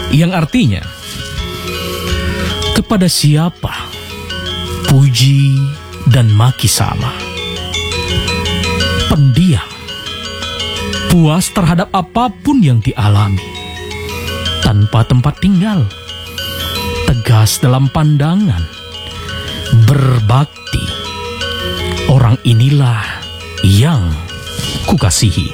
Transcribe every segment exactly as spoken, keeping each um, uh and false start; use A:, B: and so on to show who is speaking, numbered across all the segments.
A: Yang artinya, kepada siapa puji dan maki sama. Pendiam, puas terhadap apapun yang dialami, tanpa tempat tinggal, tegas dalam pandangan, berbakti. Orang inilah yang kukasihi.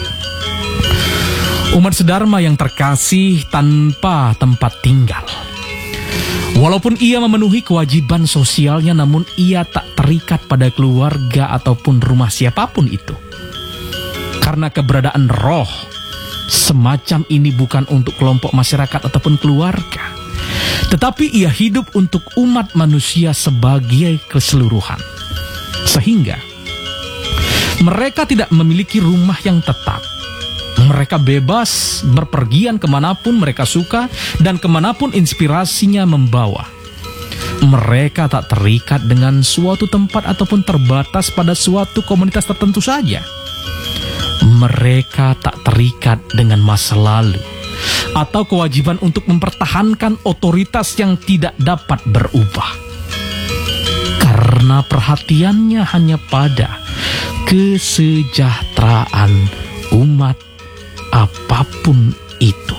A: Umat sedharma yang terkasih tanpa tempat tinggal. Walaupun ia memenuhi kewajiban sosialnya, namun ia tak terikat pada keluarga ataupun rumah siapapun itu. Karena keberadaan roh semacam ini bukan untuk kelompok masyarakat ataupun keluarga, tetapi ia hidup untuk umat manusia sebagai keseluruhan. Sehingga mereka tidak memiliki rumah yang tetap. Mereka bebas berpergian kemanapun mereka suka dan kemanapun inspirasinya membawa. Mereka tak terikat dengan suatu tempat ataupun terbatas pada suatu komunitas tertentu saja. Mereka tak terikat dengan masa lalu atau kewajiban untuk mempertahankan otoritas yang tidak dapat berubah. Karena perhatiannya hanya pada kesejahteraan umat apapun itu.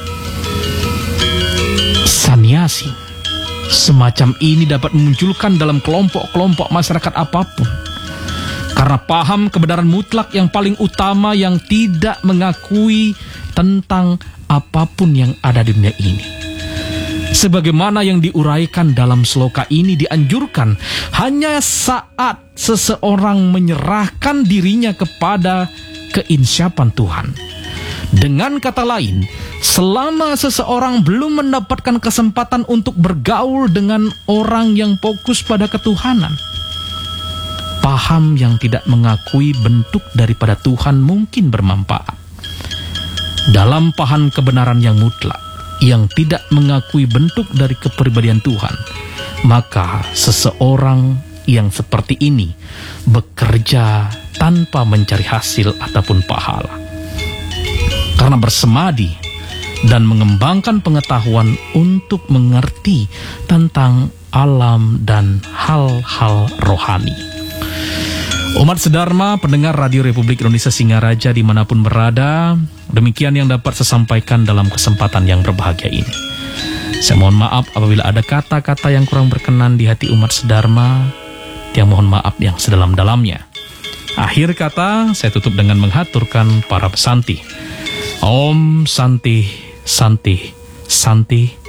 A: Sannyasi semacam ini dapat memunculkan dalam kelompok-kelompok masyarakat apapun, karena paham kebenaran mutlak yang paling utama yang tidak mengakui tentang apapun yang ada di dunia ini. Sebagaimana yang diuraikan dalam sloka ini, dianjurkan hanya saat seseorang menyerahkan dirinya kepada keinsyapan Tuhan. Dengan kata lain, selama seseorang belum mendapatkan kesempatan untuk bergaul dengan orang yang fokus pada ketuhanan, paham yang tidak mengakui bentuk daripada Tuhan mungkin bermanfaat. Dalam paham kebenaran yang mutlak, yang tidak mengakui bentuk dari kepribadian Tuhan, maka seseorang yang seperti ini bekerja tanpa mencari hasil ataupun pahala. Karena bersemadi dan mengembangkan pengetahuan untuk mengerti tentang alam dan hal-hal rohani. Umat sedharma, pendengar Radio Republik Indonesia Singaraja dimanapun berada, demikian yang dapat saya sampaikan dalam kesempatan yang berbahagia ini. Saya mohon maaf apabila ada kata-kata yang kurang berkenan di hati umat sedharma. Yang mohon maaf yang sedalam-dalamnya. Akhir kata, saya tutup dengan menghaturkan para pesanti. Om Santi, Santi, Santi.